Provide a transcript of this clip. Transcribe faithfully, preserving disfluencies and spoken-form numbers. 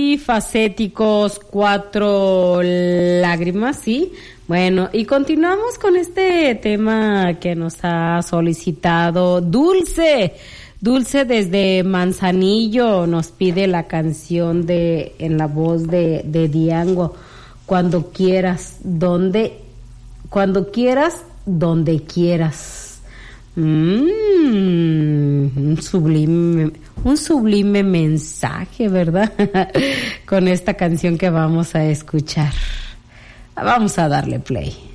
Polifacéticos, cuatro lágrimas, ¿sí? Bueno, y continuamos con este tema que nos ha solicitado Dulce. Dulce desde Manzanillo nos pide la canción de, en la voz de, de Diango, Cuando quieras, donde, cuando quieras, donde quieras. Mm, un sublime, un sublime mensaje, ¿verdad? Con esta canción que vamos a escuchar. Vamos a darle play.